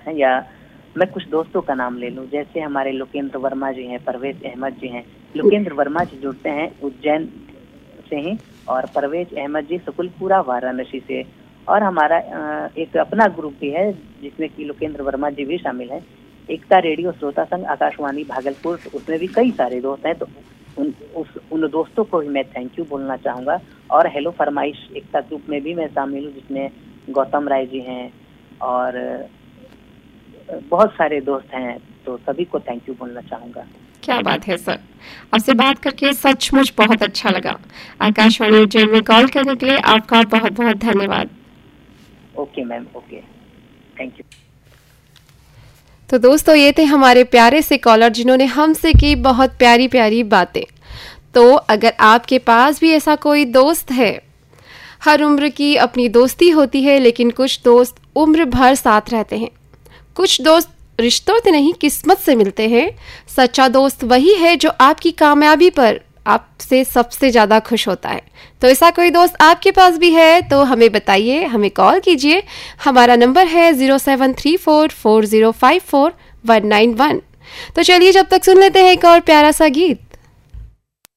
दोस्त हैं, या मैं कुछ दोस्तों का नाम ले लूं, जैसे हमारे लोकेंद्र वर्मा जी हैं, परवेज अहमद जी हैं। लोकेंद्र वर्मा जी जुड़ते हैं उज्जैन से ही, और परवेज अहमद जी सुकुलपुरा वाराणसी से। और हमारा एक अपना ग्रुप भी है जिसमें कि लोकेंद्र वर्मा जी भी शामिल है, एकता रेडियो श्रोता संघ आकाशवाणी भागलपुर, उसमें भी कई सारे दोस्त हैं। तो उन दोस्तों को भी मैं थैंक यू बोलना चाहूँगा। और हेलो फरमाइश एकता ग्रुप में भी मैं शामिल हूँ, जिसमें गौतम राय जी हैं और बहुत सारे दोस्त हैं, तो सभी को थैंक यू बोलना चाहूँगा। क्या बात है सर, आपसे बात करके सचमुच बहुत अच्छा लगा। आकाशवाणी उज्जैन में कॉल करने के लिए आपका बहुत बहुत धन्यवाद। Okay ma'am, okay, thank you. तो दोस्तों, ये थे हमारे प्यारे से कॉलर जिन्होंने हमसे की बहुत प्यारी प्यारी बातें। तो अगर आपके पास भी ऐसा कोई दोस्त है, हर उम्र की अपनी दोस्ती होती है, लेकिन कुछ दोस्त उम्र भर साथ रहते हैं। कुछ दोस्त रिश्तों से नहीं किस्मत से मिलते हैं। सच्चा दोस्त वही है जो आपकी कामयाबी पर आपसे सबसे ज्यादा खुश होता है। तो ऐसा कोई दोस्त आपके पास भी है तो हमें बताइए, हमें कॉल कीजिए। हमारा नंबर है 073440549191। तो चलिए जब तक सुन लेते हैं एक और प्यारा सा गीत।